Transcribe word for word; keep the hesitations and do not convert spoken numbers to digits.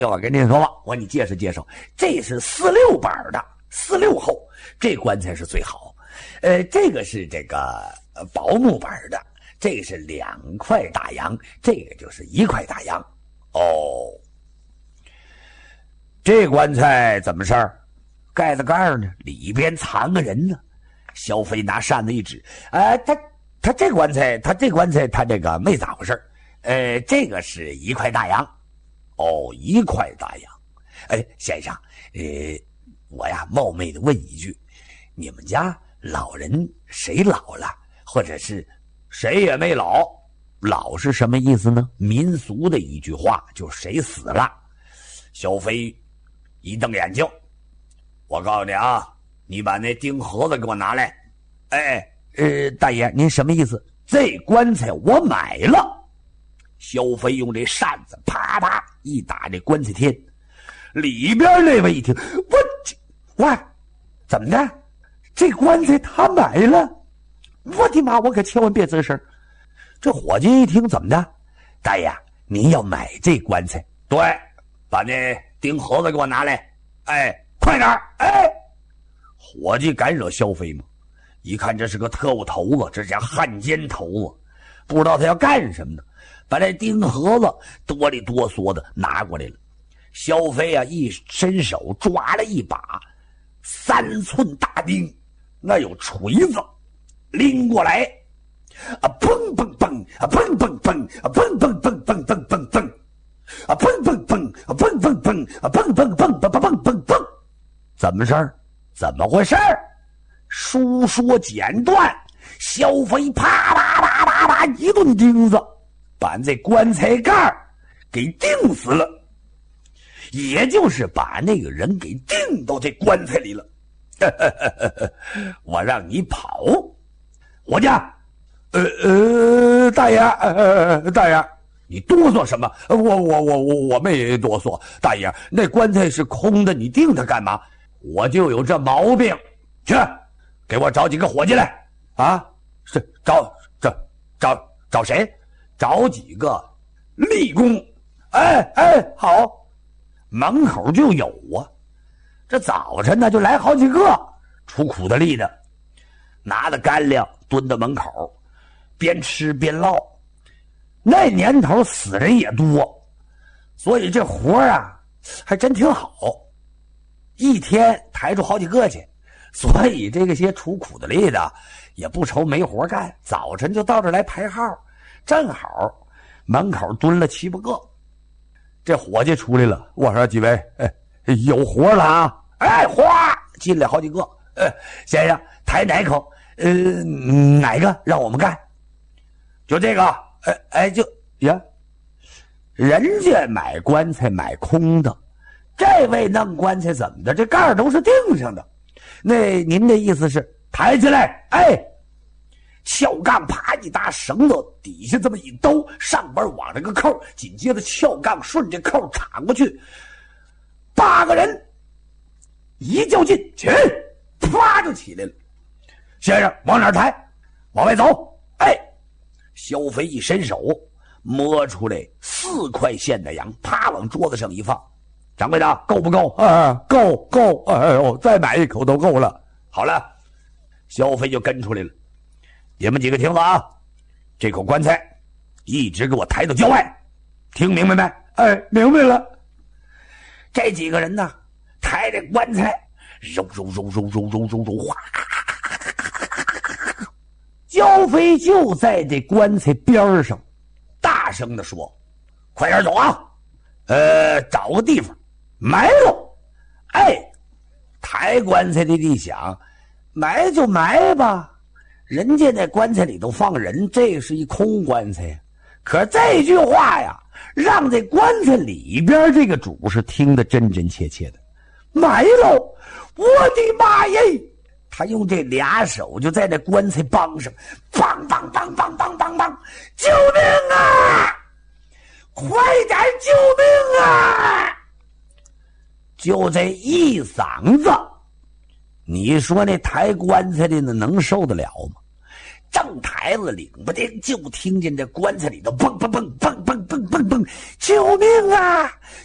我跟您说吧，我给你介绍介绍，这是四六板的，四六后，这棺材是最好。呃，这个是这个薄木板的，这个是两块大洋，这个就是一块大洋。哦，这棺材怎么事儿？盖子盖呢，里边藏个人呢。萧飞拿扇子一指，呃，他他这棺材，他这棺材，他这个没咋回事儿。呃，这个是一块大洋。哦，一块大洋。哎，先生，呃，我呀冒昧的问一句，你们家老人谁老了，或者是谁也没老？老是什么意思呢？民俗的一句话，就谁死了。萧飞一瞪眼睛，我告诉你啊，你把那钉盒子给我拿来。哎，呃，大爷，您什么意思？这棺材我买了。萧飞用这扇子啪啪一打这棺材天，里边那位一听，我喂，怎么的？这棺材他买了？我的妈！我可千万别吱声。这伙计一听，怎么的？大爷，您要买这棺材？对，把那钉盒子给我拿来。哎，快点！哎，伙计敢惹萧飞吗？一看这是个特务头子，这是汉奸头子，不知道他要干什么呢。把这钉盒子哆里哆嗦的拿过来了。萧飞啊，一伸手抓了一把三寸大钉，那有锤子，拎过来，啊，砰砰砰，啊，砰砰砰，啊，砰砰砰砰砰砰砰，啊，砰砰砰，啊，砰砰砰，啊，砰砰砰砰砰砰砰，怎么事儿？怎么回事儿？书说简短，萧飞啪啪啪啪啪一顿钉子，把这棺材盖给钉死了，也就是把那个人给钉到这棺材里了。我让你跑，伙计，呃呃，大爷，呃大爷，你哆嗦什么？我我我我我没哆嗦，大爷，那棺材是空的，你钉它干嘛？我就有这毛病，去，给我找几个伙计来啊！是找找找找谁？找几个力工。哎哎，好，门口就有啊。这早晨呢，就来好几个出苦的力的，拿着干粮蹲在门口，边吃边唠。那年头死人也多，所以这活啊还真挺好，一天抬出好几个去。所以这个些出苦的力的也不愁没活干，早晨就到这来排号，正好门口蹲了七八个。这伙计出来了，我说几位，哎，有活了啊！哎，哗，进来好几个。呃，先生，抬哪口？呃，哪个让我们干？就这个。哎哎，就呀，人家买棺材买空的，这位弄棺材怎么的？这盖都是钉上的。那您的意思是抬起来？哎，撬杠啪一搭，绳子底下这么一兜，上边网着个扣，紧接着撬杠顺着扣铲过去，八个人一较劲，起，啪就起来了。先生往哪儿抬？往外走。哎，萧飞一伸手摸出来四块现的洋，啪往桌子上一放。掌柜的，够不够？啊，够够！哎呦，再买一口都够了。好了，萧飞就跟出来了。你们几个听着啊，这口棺材一直给我抬到郊外，听明白没？哎，明白了。这几个人呢，抬着棺材，揉揉揉揉揉揉揉揉，哗！焦飞就在这棺材边上，大声的说：“快点走啊！呃，找个地方埋喽！”哎，抬棺材的一想，埋就埋吧。人家那棺材里头放人，这是一空棺材呀。可这句话呀，让这棺材里边这个主是听得真真切切的。埋喽！我的妈耶！他用这俩手就在这棺材帮上，梆梆梆梆梆梆梆！救命啊！快点救命啊！就这一嗓子，你说那抬棺材的呢能受得了吗？正抬子领不丁，就听见这棺材里头蹦蹦蹦蹦蹦蹦蹦蹦，救命啊！